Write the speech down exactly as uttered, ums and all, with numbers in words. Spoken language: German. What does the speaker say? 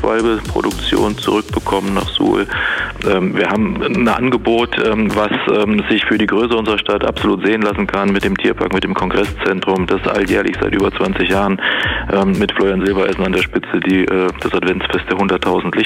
Schwalbe-Produktion zurückbekommen nach Suhl. Ähm, wir haben ein Angebot, ähm, was ähm, sich für die Größe unserer Stadt absolut sehen lassen kann, mit dem Tierpark, mit dem Kongresszentrum, das alljährlich seit über zwanzig Jahren ähm, mit Florian Silbereisen an der Spitze die, äh, das Adventsfest der hunderttausend Lichter